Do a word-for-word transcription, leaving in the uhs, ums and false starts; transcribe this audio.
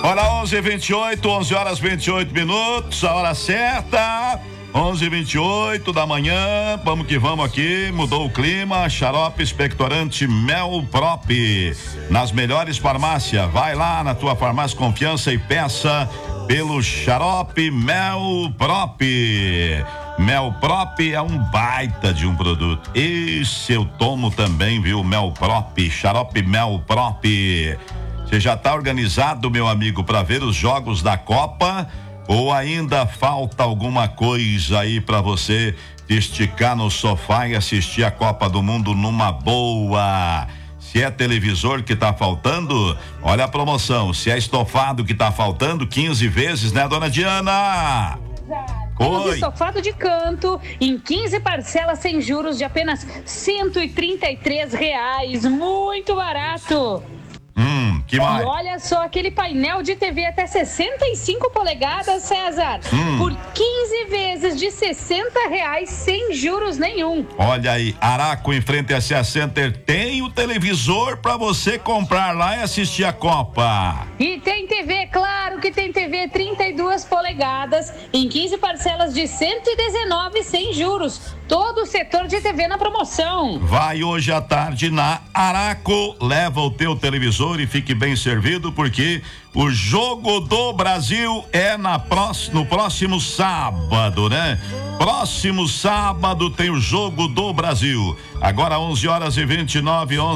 Olha, onze e vinte e oito, onze horas e vinte e oito minutos, a hora certa, onze e vinte e oito da manhã, vamos que vamos aqui, mudou o clima, xarope expectorante Melprop, nas melhores farmácias, vai lá na tua farmácia Confiança e peça pelo xarope Melprop. Melprop é um baita de um produto, esse eu tomo também, viu, Melprop, xarope Melprop. Você já está organizado, meu amigo, para ver os jogos da Copa? Ou ainda falta alguma coisa aí para você esticar no sofá e assistir a Copa do Mundo numa boa? Se é televisor que tá faltando, olha a promoção. Se é estofado que tá faltando, quinze vezes, né, dona Diana? Temos estofado de canto em quinze parcelas sem juros de apenas cento e trinta e três reais. Muito barato. Hum, que mais? E olha só aquele painel de T V até sessenta e cinco polegadas, César, hum. por quinze vezes de sessenta reais sem juros nenhum. Olha aí, Araco em frente a C A Center tem o televisor para você comprar lá e assistir a Copa. E tem T V, claro que tem T V trinta e duas polegadas em quinze parcelas de cento e dezenove sem juros. Todo o setor de T V na promoção. Vai hoje à tarde na Araco, leva o teu televisor e fique bem servido, porque o jogo do Brasil é na próximo, no próximo sábado, né? Próximo sábado tem o jogo do Brasil. Agora onze horas e vinte e nove, onze